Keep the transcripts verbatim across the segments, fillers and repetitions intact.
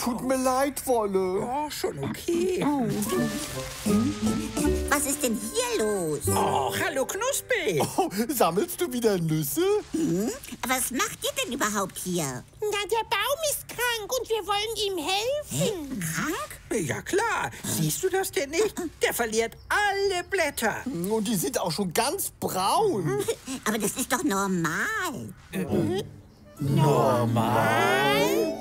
Tut mir leid, Wolle. Oh, schon okay. Was ist denn hier los? Oh, hallo Knuspri. Oh, sammelst du wieder Nüsse? Hm? Was macht ihr denn überhaupt hier? Na, der Baum ist krank und wir wollen ihm helfen. Krank? Ja klar, siehst du das denn nicht? Der verliert alle Blätter. Und die sind auch schon ganz braun. Aber das ist doch normal. Normal?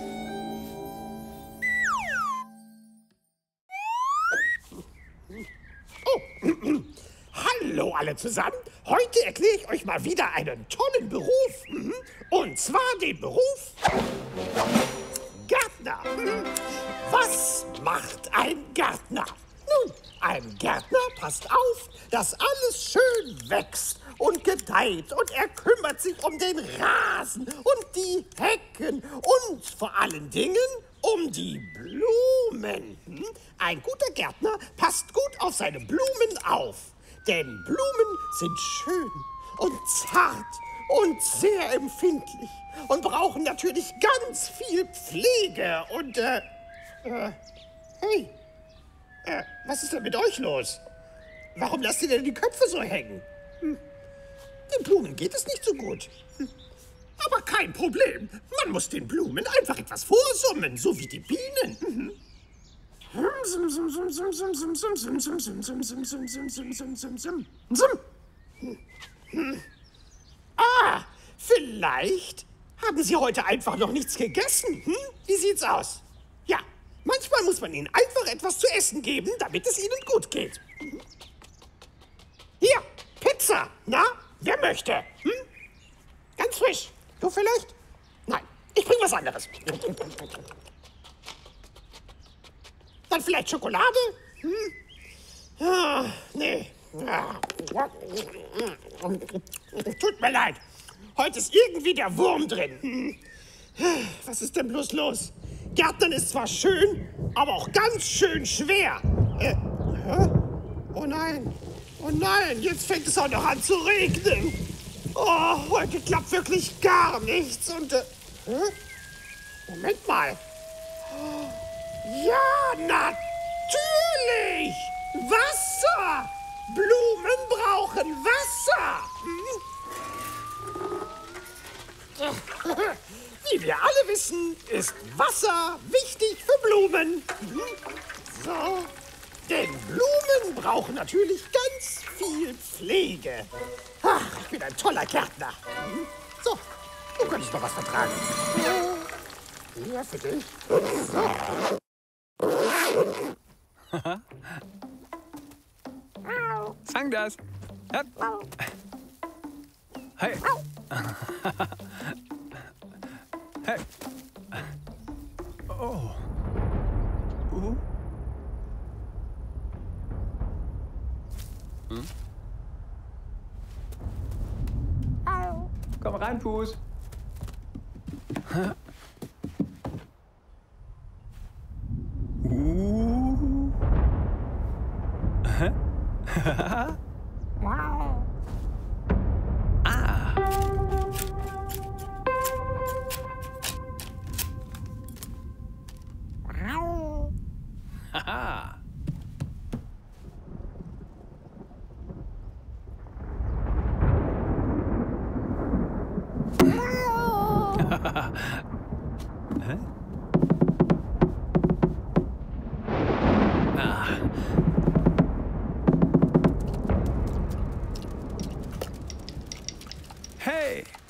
Hallo alle zusammen. Heute erkläre ich euch mal wieder einen tollen Beruf. Mhm. Und zwar den Beruf Gärtner. Mhm. Was macht ein Gärtner? Nun, ein Gärtner passt auf, dass alles schön wächst und gedeiht. Und er kümmert sich um den Rasen und die Hecken und vor allen Dingen um die Blumen. Hm? Ein guter Gärtner passt gut auf seine Blumen auf. Denn Blumen sind schön und zart und sehr empfindlich und brauchen natürlich ganz viel Pflege. Und, äh, äh, hey, äh, was ist denn mit euch los? Warum lasst ihr denn die Köpfe so hängen? Hm. Den Blumen geht es nicht so gut. Hm. Aber kein Problem. Man muss den Blumen einfach etwas vorsummen, so wie die Bienen. Mhm. Ah, vielleicht haben Sie heute einfach noch nichts gegessen. Hm? Wie sieht's aus? Ja, manchmal muss man ihnen einfach etwas zu essen geben, damit es ihnen gut geht. Hier, Pizza. Na, wer möchte? Hm? Ganz frisch. Du vielleicht? Nein, ich bring was anderes. Dann vielleicht Schokolade? Hm? Ah, nee. Ah. Tut mir leid. Heute ist irgendwie der Wurm drin. Hm. Was ist denn bloß los? Gärtnern ist zwar schön, aber auch ganz schön schwer. Äh, hä? Oh nein. Oh nein, jetzt fängt es auch noch an zu regnen. Oh, heute klappt wirklich gar nichts. Und, äh, hä? Moment mal. Ja, natürlich! Wasser! Blumen brauchen Wasser! Hm? Wie wir alle wissen, ist Wasser wichtig für Blumen. Hm? So, denn Blumen brauchen natürlich ganz viel Pflege. Ach, ich bin ein toller Gärtner. Hm? So, du könntest noch was vertragen. Hier für dich. So. Fang das. Ja. Hey. Hey. Oh. Uh. Hm? Komm rein, Pus. Uh. Hä? Wow. Ah. Wow. Haha. Hä? Ah. Hey!